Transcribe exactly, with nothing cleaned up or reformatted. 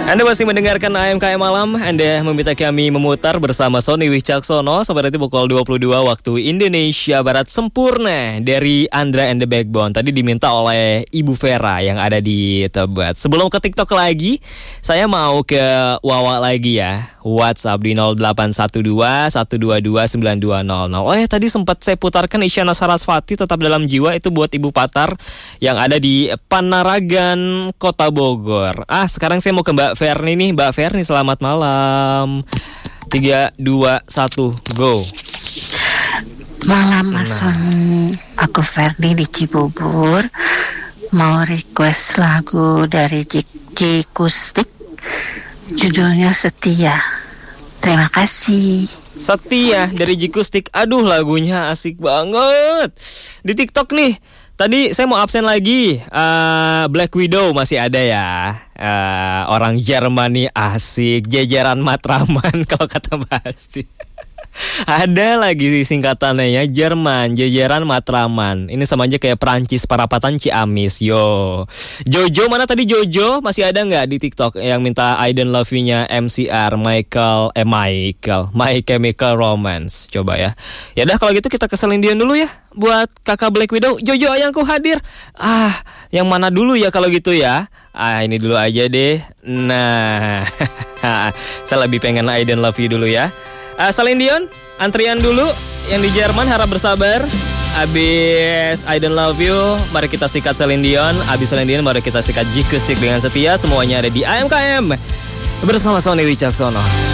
Anda masih mendengarkan A M K M Malam. Anda meminta kami memutar bersama Sony Wicaksono sampai nanti pukul dua puluh dua waktu Indonesia Barat sempurna dari Andra and the Backbone. Tadi diminta oleh Ibu Vera yang ada di Tebet. Sebelum ke TikTok lagi, saya mau ke Wawa lagi ya. WhatsApp di nol delapan satu dua satu dua dua sembilan dua nol nol. Oh ya, tadi sempat saya putarkan Isyana Sarasvati Tetap Dalam Jiwa, itu buat Ibu Patar yang ada di Panaragan, Kota Bogor. Ah, sekarang saya mau ke Mbak Verni nih. Mbak Verni, selamat malam. Tiga, dua, satu, go. Malam Mas Sony, aku Verni di Cibubur. Mau request lagu dari Jikustik, judulnya Setia. Terima kasih. Setia dari Jikustik. Aduh, lagunya asik banget. Di TikTok nih, tadi saya mau absen lagi. uh, Black Widow masih ada ya. uh, Orang Jerman nih asik. Jajaran Matraman kalau kata Mbak Asti. Ada lagi singkatannya ya, Jerman, jajaran Matraman. Ini sama aja kayak Perancis, Parapatan Ciamis. Yo, Jojo mana tadi Jojo? Masih ada nggak di TikTok yang minta I Don't Love You-nya M C R Michael eh Michael My Chemical Romance? Coba ya. Ya udah kalau gitu kita ke Celine Dion dulu ya. Buat kakak Black Widow, Jojo ayangku hadir. Ah, yang mana dulu ya kalau gitu ya? Ah, ini dulu aja deh. Nah, saya lebih pengen I Don't Love You dulu ya. Uh, Celine Dion, antrian dulu. Yang di Jerman harap bersabar. Abis I Don't Love You, mari kita sikat Celine Dion. Abis Celine Dion, mari kita sikat Jikustik dengan Setia. Semuanya ada di A M K M bersama Sony Wicaksono.